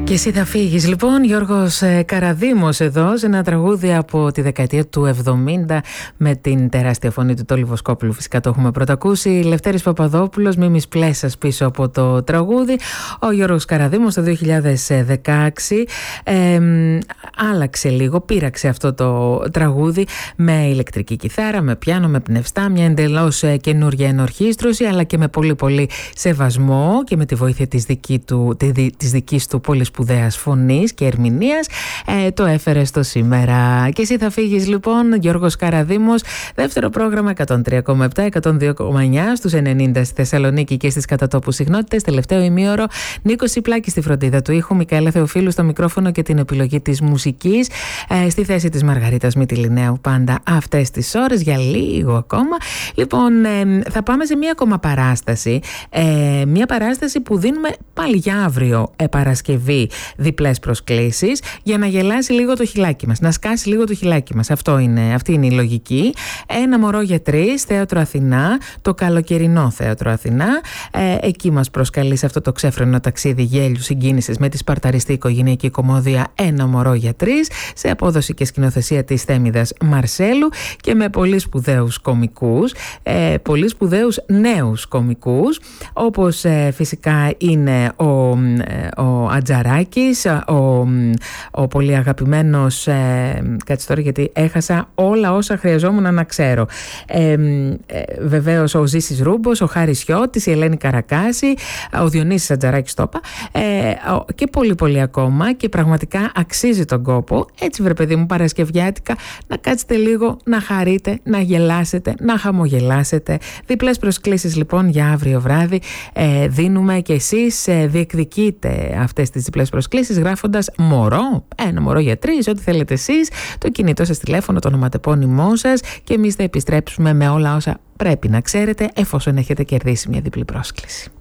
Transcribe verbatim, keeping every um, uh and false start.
Και εσύ θα φύγεις. Λοιπόν, Γιώργος Καραδήμος εδώ, σε ένα τραγούδι από τη δεκαετία του εβδομήντα με την τεράστια φωνή του Τόλι Βοσκόπουλου. Φυσικά το έχουμε πρωτακούσει. Λευτέρης Παπαδόπουλος, Μίμης Πλέσας πίσω από το τραγούδι. Ο Γιώργος Καραδήμος το δύο χιλιάδες δεκαέξι ε, άλλαξε λίγο, πείραξε αυτό το τραγούδι με ηλεκτρική κιθάρα, με πιάνο, με πνευστά, μια εντελώς καινούργια ενορχήστρωση, αλλά και με πολύ πολύ σεβασμό και με τη βοήθεια της, δική του, της δικής του πολύ σπουδαίας φωνής και ερμηνείας, ε, το έφερε στο σήμερα. Και εσύ θα φύγεις, λοιπόν, Γιώργος Καραδήμος, δεύτερο πρόγραμμα εκατόν τρία κόμμα επτά, εκατόν δύο κόμμα εννιά στους ενενήντα στη Θεσσαλονίκη και στις κατατόπους συχνότητες. Τελευταίο ημίωρο, Νίκος Ιπλάκης στη φροντίδα του ήχου, Μικαέλα Θεοφίλου στο μικρόφωνο και την επιλογή της μουσικής, ε, στη θέση της Μαργαρίτας Μητυλινέου πάντα αυτές τις ώρες, για λίγο ακόμα. Λοιπόν, ε, θα πάμε σε μία ακόμα παράσταση, ε, μία παράσταση που δίνουμε πάλι για αύριο, ε, Παρασκευή, διπλές προσκλήσεις, για να γελάσει λίγο το χιλάκι μας, να σκάσει λίγο το χιλάκι μας. Αυτό είναι, αυτή είναι η λογική. Ένα μωρό για τρεις, Θέατρο Αθηνά, το καλοκαιρινό Θέατρο Αθηνά. Ε, εκεί μας προσκαλεί σε αυτό το ξέφρενο ταξίδι γέλιου, συγκίνησης με τη σπαρταριστή οικογενειακή κομμώδια Ένα μωρό για τρεις, σε απόδοση και σκηνοθεσία της Θέμηδας Μαρσέλου και με πολύ σπουδαίους κομικούς, ε, πολύ σπουδαίους νέους κομικούς, όπως ε, φυσικά είναι ο, ε, ο Ατζαράκης, ο, ο πολύ αγαπημένος, ε, κάτσε τώρα γιατί έχασα όλα όσα χρειαζόμουν να ξέρω, ε, ε, βεβαίως ο Ζήσης Ρούμπος, ο Χάρης Χιώτης, η Ελένη Καρακάση, ο Διονύσης Ατζαράκης το είπα, ε, και πολύ πολύ ακόμα, και πραγματικά αξίζει τον κόπο, έτσι βρε παιδί μου, παρασκευιάτικα, να κάτσετε λίγο, να χαρείτε, να γελάσετε, να χαμογελάσετε. Διπλές προσκλήσεις λοιπόν για αύριο βράδυ ε, δίνουμε, και εσείς ε, διεκδικείτε αυτές τις διπλές προσκλήσεις γράφοντας μωρό, ένα μωρό για τρεις, ό,τι θέλετε εσείς, το κινητό σας τηλέφωνο, το ονοματεπώνυμό σας, και εμείς θα επιστρέψουμε με όλα όσα πρέπει να ξέρετε εφόσον έχετε κερδίσει μια διπλή πρόσκληση.